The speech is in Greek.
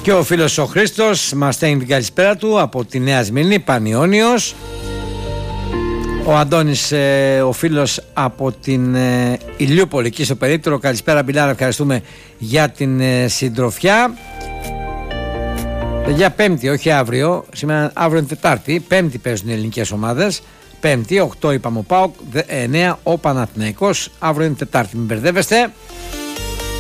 Και ο φίλος ο Χρήστος μας στέλνει την καλησπέρα του από τη Νέα Σμύρνη, Πανιόνιος. Ο Αντώνης, ο φίλος από την Ηλιούπολη, εκεί στο περίπτερο. Καλησπέρα Μπιλάρα, ευχαριστούμε για την συντροφιά. Για Πέμπτη, όχι αύριο, σήμερα, αύριο είναι Τετάρτη. Πέμπτη παίζουν οι ελληνικές ομάδες. Πέμπτη, 8 είπαμε ο ΠΑΟΚ, 9 ο Παναθηναϊκός. Αύριο είναι Τετάρτη, μην μπερδεύεστε.